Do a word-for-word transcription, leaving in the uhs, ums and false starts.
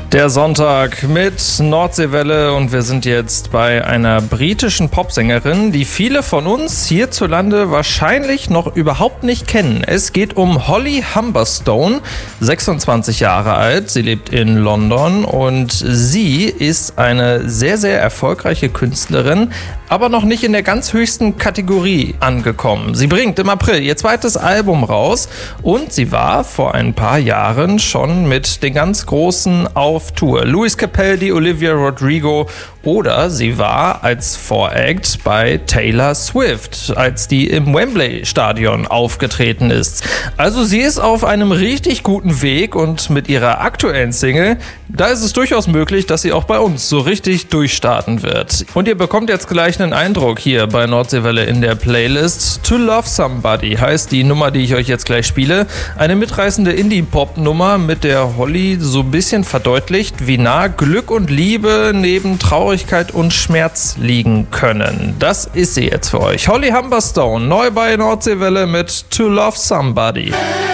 Der Sonntag mit Nordseewelle und wir sind jetzt bei einer britischen Popsängerin, die viele von uns hierzulande wahrscheinlich noch überhaupt nicht kennen. Es geht um Holly Humberstone, sechsundzwanzig Jahre alt, sie lebt in London und sie ist eine sehr, sehr erfolgreiche Künstlerin, aber noch nicht in der ganz höchsten Kategorie angekommen. Sie bringt im April ihr zweites Album raus und sie war vor ein paar Jahren schon mit den ganz Großen auf Tour. Lewis Capaldi, Olivia Rodrigo oder sie war als Voract bei Taylor Swift, als die im Wembley-Stadion aufgetreten ist. Also sie ist auf einem richtig guten Weg und mit ihrer aktuellen Single, da ist es durchaus möglich, dass sie auch bei uns so richtig durchstarten wird. Und ihr bekommt jetzt gleich einen Eindruck hier bei Nordseewelle in der Playlist. To Love Somebody heißt die Nummer, die ich euch jetzt gleich spiele. Eine mitreißende Indie-Pop-Nummer, mit der Holly so ein bisschen verdeutlicht, wie nah Glück und Liebe neben Traurigkeit und Schmerz liegen können. Das ist sie jetzt für euch. Holly Humberstone, neu bei Nordseewelle mit To Love Somebody.